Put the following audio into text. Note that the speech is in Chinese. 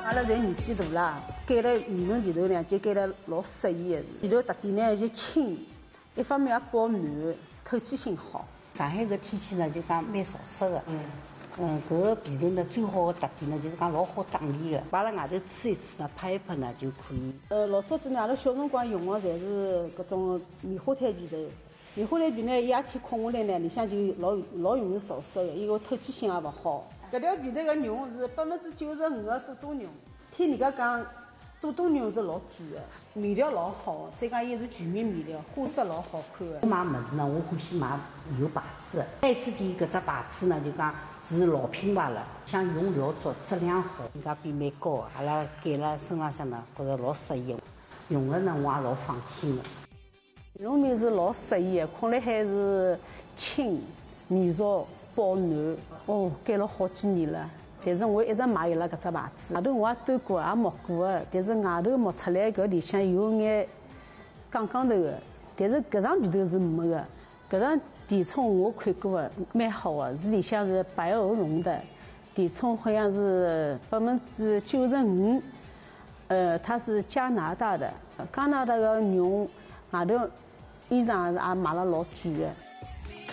阿拉侪年纪大啦，改了羽绒被头呢，就改了老适宜的。被头特点呢就轻，一方面也保暖，透气性好。 上海搿天气呢，就讲蛮潮湿的。搿个被头呢，最好的特点呢，就是讲老好打理的。把辣外头吹一吹呢，拍一拍呢就可以。 老早子呢，阿拉小辰光用的侪是搿种棉花毯被头。棉花毯被呢，夜天困下来呢，里向就老容易潮湿的，伊个透气性也勿好。搿条被头个绒是95%个多多绒，听人家讲多多绒是老贵的，面料老好的，再讲伊是全棉面料，花色老好看的。 买物事呢，我欢喜买有牌子的。3S店搿只牌子呢，就讲是老品牌了，像用料足，质量好，性价比蛮高的。阿拉盖辣身浪向呢，觉着老适宜，用了呢我也老放心的。 羽绒棉是老适宜的，困辣海是轻、棉质、保暖。盖了好几年了，但是我一直买伊拉搿只牌子。外头我也端过，也摸过的，但是外头摸出来搿里向有眼杠杠头的，但是搿张被头是没的。搿张填充我看过的，蛮好的，是里向是白鹅绒的，填充好像是95%。它是加拿大的，加拿大的绒外头衣裳也买了老贵的。